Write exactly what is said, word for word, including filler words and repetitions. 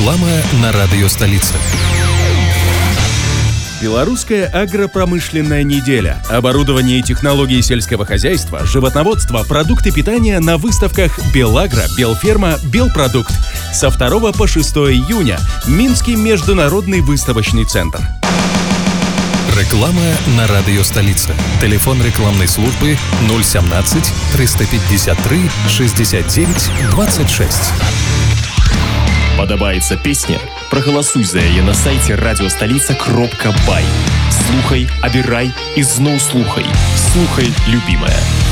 Реклама на радиё «Столица». Белорусская агропромышленная неделя. Оборудование и технологии сельского хозяйства, животноводство, продукты питания на выставках «Белагро», «Белферма», «Белпродукт». Со второго по шестое июня. Минский международный выставочный центр. Реклама на радиё «Столица». Телефон рекламной службы ноль семнадцать триста пятьдесят три шестьдесят девять двадцать шесть. Падабаецца песня? Прагаласуй за яе на сайце радиостолица кропка бай. Слухай, абірай і зноў слухай. Слухай, любимая.